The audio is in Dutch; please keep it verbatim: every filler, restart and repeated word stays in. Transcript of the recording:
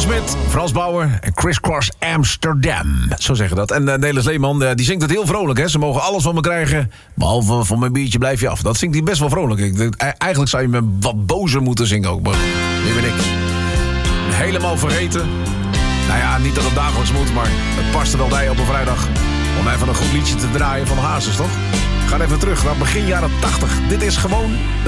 Smit, Frans Bauer en Chris Cross Amsterdam. Zo zeggen dat. En uh, Nelis Leeman, uh, die zingt het heel vrolijk. Hè? Ze mogen alles van me krijgen, behalve van mijn biertje blijf je af. Dat zingt hij best wel vrolijk. Ik, denk, eigenlijk zou je me wat bozer moeten zingen ook. Maar wie ben ik? Helemaal vergeten. Nou ja, niet dat het dagelijks moet, maar het past er wel bij op een vrijdag. Om even een goed liedje te draaien van Hazes, toch? Ga even terug naar begin jaren tachtig. Dit is gewoon...